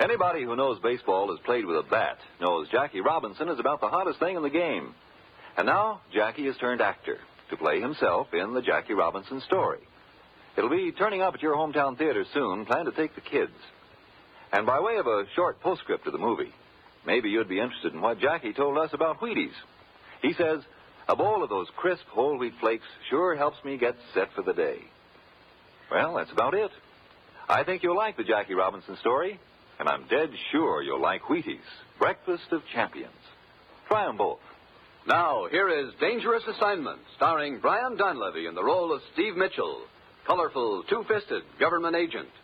Anybody who knows baseball has played with a bat knows Jackie Robinson is about the hottest thing in the game. And now, Jackie has turned actor to play himself in the Jackie Robinson story. It'll be turning up at your hometown theater soon. Plan to take the kids. And by way of a short postscript to the movie, maybe you'd be interested in what Jackie told us about Wheaties. He says, a bowl of those crisp whole wheat flakes sure helps me get set for the day. Well, that's about it. I think you'll like the Jackie Robinson story, and I'm dead sure you'll like Wheaties, breakfast of champions. Try them both. Now, here is Dangerous Assignment, starring Brian Donlevy in the role of Steve Mitchell, colorful, two-fisted government agent.